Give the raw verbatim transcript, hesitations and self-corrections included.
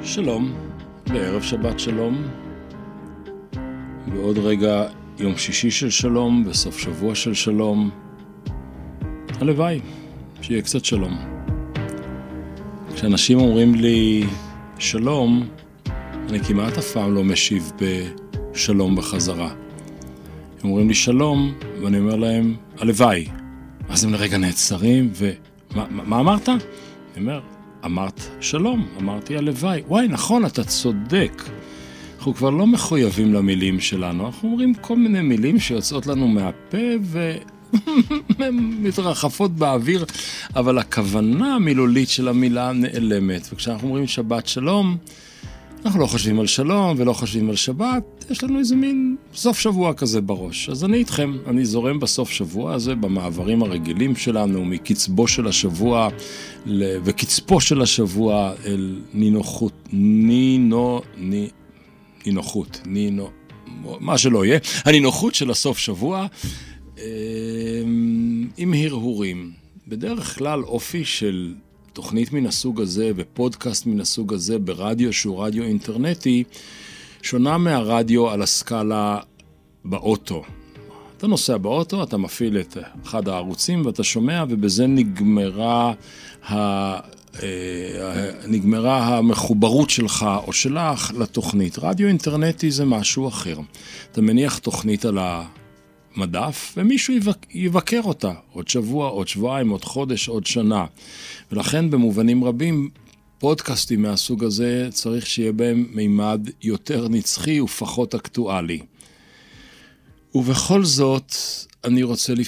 שלום, בערב שבת שלום, ועוד רגע יום שישי של שלום וסוף שבוע של שלום. הלוואי, שיהיה קצת שלום. כשאנשים אומרים לי שלום, אני כמעט אף פעם לא משיב בשלום בחזרה. הם אומרים לי שלום, ואני אומר להם הלוואי. אז הם לרגע נעצרים, ומה מה, מה אמרת? אני אומר, אמרת שלום, אמרתי הלוואי. וואי, נכון, אתה צודק. אנחנו כבר לא מחויבים למילים שלנו, אנחנו אומרים כל מיני מילים שיוצאות לנו מהפה ומתרחפות באוויר, אבל הכוונה המילולית של המילה נעלמת. וכשאנחנו אומרים שבת שלום, אנחנו לא חושבים על שלום ולא חושבים על שבת, יש לנו איזה מין סוף שבוע כזה בראש. אז אני איתכם, אני זורם בסוף שבוע הזה, במעברים הרגילים שלנו, מקצבו של השבוע וקצפו של השבוע אל נינוחות, נינו, ני, נינוחות, נינו, מה שלא יהיה, הנינוחות של הסוף שבוע, עם הרהורים. בדרך כלל אופי של תוכנית מן הסוג הזה ופודקאסט מן הסוג הזה ברדיו שהוא רדיו אינטרנטי שונה מהרדיו על הסקאלה באוטו. אתה נוסע באוטו, אתה מפעיל את אחד הערוצים ואתה שומע, ובזה נגמרה, ה... נגמרה המחוברות שלך או שלך לתוכנית. רדיו אינטרנטי זה משהו אחר. אתה מניח תוכנית על המדף ומישהו יבקר אותה עוד שבוע, עוד שבועיים, עוד חודש, עוד שנה. ולכן במובנים רבים פודקאסטים מהסוג הזה צריך שיהיה בהם מימד יותר נצחי ופחות אקטואלי. ובכל זאת אני רוצה